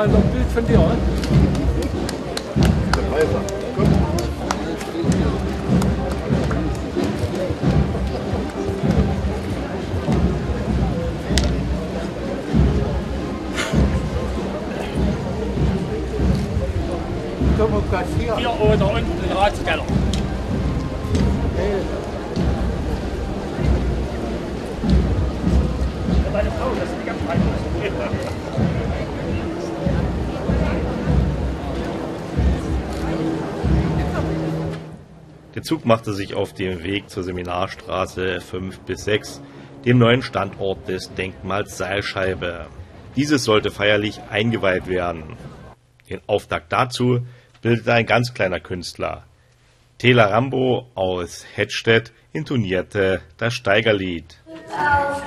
mal noch ein Bild von dir, oder? Demokratie. Hier oder unten den Ratskeller. Meine Frau, das ist nicht ganz falsch. Der Zug machte sich auf den Weg zur Seminarstraße 5 bis 6, dem neuen Standort des Denkmals Seilscheibe. Dieses sollte feierlich eingeweiht werden. Den Auftakt dazu bildete ein ganz kleiner Künstler. Tela Rambo aus Hettstedt intonierte das Steigerlied.